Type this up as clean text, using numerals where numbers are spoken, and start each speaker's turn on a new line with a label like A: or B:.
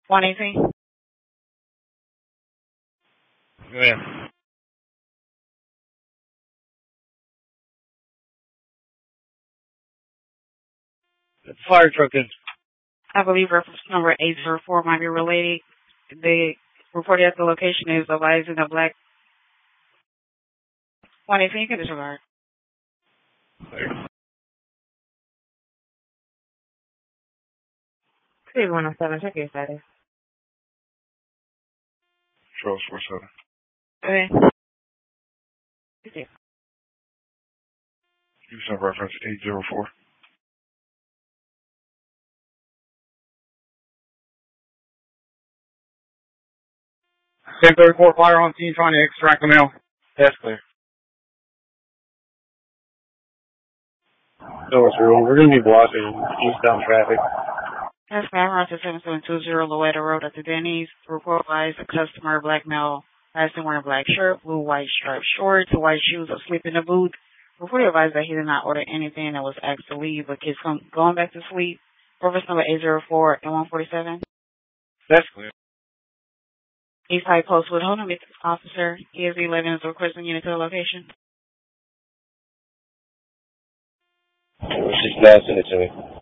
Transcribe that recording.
A: 118.
B: Yeah. The fire truck is.
A: I believe reference number 804 might be related. The report at the location is advising a black 118. You can disregard. 107, check your status.
B: Charles 47.
A: Okay.
B: Using reference 804.
C: 1034 fire on scene trying to extract the male.
B: That's clear.
C: So we're going to be blocking eastbound traffic.
A: That's Matt 7720 Loetta Road at the Denny's. Report wise, a customer, black male, last wearing a black shirt, blue white striped shorts, white shoes, asleep in the booth. Report advised that he did not order anything that was asked to leave, but kids going back to sleep. Reference number 804 and 147.
B: That's clear.
A: East High Post with Hold on, officer. ESV 11 is requesting unit to the location.
D: She's not sending it to me.